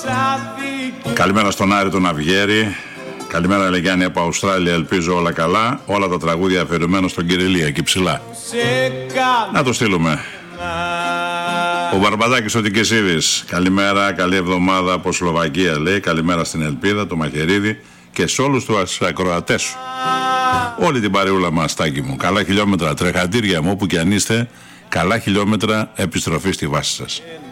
Καλημέρα στον Άρη τον Αυγέρη. Καλημέρα Λεγιάννη από Αυστράλια, ελπίζω όλα καλά. Όλα τα τραγούδια αφιερωμένα στον Κυρίλια εκεί ψηλά. Να το στείλουμε. Ο Μπαρμπαδάκης ο Τικεσίδης. Καλημέρα, καλή εβδομάδα από Σλοβακία λέει. Καλημέρα στην Ελπίδα, το Μαχαιρίδη και σε όλους τους ακροατές σου. Όλη την παρεούλα μας, Τάκη μου. Καλά χιλιόμετρα, τρεχατήρια μου, όπου και αν είστε. Καλά χιλιόμετρα επιστροφή στη βάση σας.